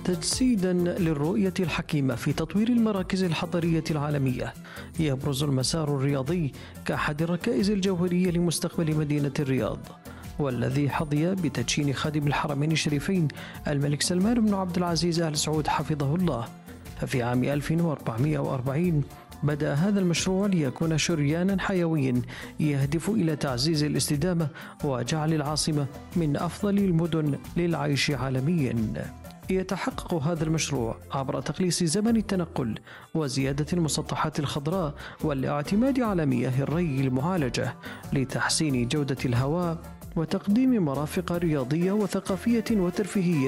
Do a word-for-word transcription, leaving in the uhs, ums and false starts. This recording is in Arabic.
تجسيدا للرؤية الحكيمة في تطوير المراكز الحضرية العالمية، يبرز المسار الرياضي كأحد الركائز الجوهرية لمستقبل مدينة الرياض، والذي حظي بتدشين خادم الحرمين الشريفين الملك سلمان بن عبد العزيز آل سعود حفظه الله. ففي عام ألف وأربعمائة وأربعين بدأ هذا المشروع ليكون شريانا حيويا يهدف إلى تعزيز الاستدامة وجعل العاصمة من أفضل المدن للعيش عالميا. يتحقق هذا المشروع عبر تقليص زمن التنقل وزيادة المسطحات الخضراء والاعتماد على مياه الري المعالجة لتحسين جودة الهواء وتقديم مرافق رياضية وثقافية وترفيهية